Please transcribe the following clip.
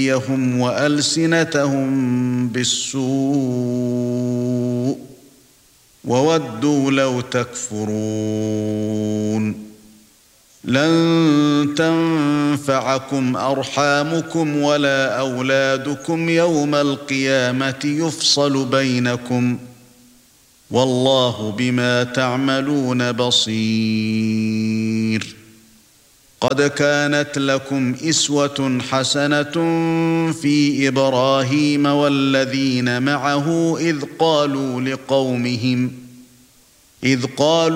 أيديهم وألسنتهم بالسوء وودوا لو تكفرون لن تنفعكم أرحامكم ولا أولادكم يوم القيامة يفصل بينكم والله بما تعملون بصير قد كانت لكم أسوة حسنة في إبراهيم والذين معه إذ قالوا